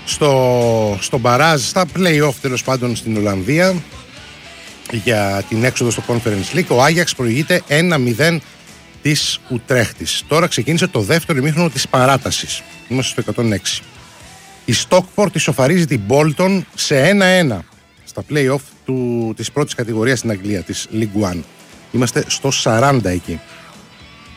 στο μπαράζ, στα play-off τέλος πάντων στην Ολλανδία για την έξοδο στο Conference League. Ο Άγιαξ προηγείται 1-0 της Ουτρέχτης. Τώρα ξεκίνησε το δεύτερο ημίχρονο της παράτασης. Είμαστε στο 106. Η Stockport ισοφαρίζει την Bolton σε 1-1 στα play-off της πρώτης κατηγορίας στην Αγγλία, της League One. Είμαστε στο 40 εκεί.